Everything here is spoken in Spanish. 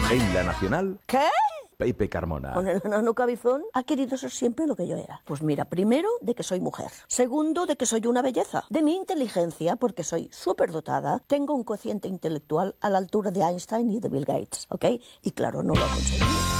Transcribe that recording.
En La Nacional, ¿Qué? Pepe Carmona. Con el enano cabezón ha querido ser siempre lo que yo era. Pues mira, primero, de que soy mujer. Segundo, de que soy una belleza. De mi inteligencia, porque soy súper dotada, tengo un cociente intelectual a la altura de Einstein y de Bill Gates, ¿ok? Y claro, no lo he conseguido.